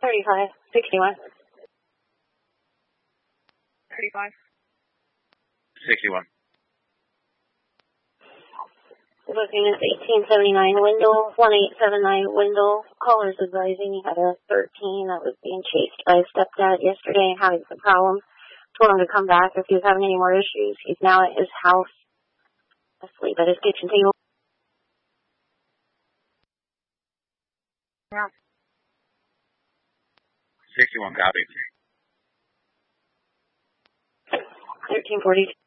35, 61. 35. 61. Booking is 1879 Wendell, 1879 Wendell. Caller's advising he had a 13 that was being chased by his stepdad yesterday and having some problems. Told him to come back if he was having any more issues. He's now at his house, asleep at his kitchen table. Yeah. 61, copy. 1342.